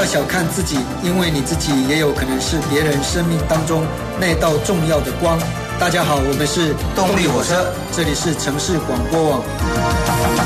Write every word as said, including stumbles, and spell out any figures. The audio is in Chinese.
要小看自己，因为你自己也有可能是别人生命当中那道重要的光。大家好，我们是动力火车， 这里是城市广播网。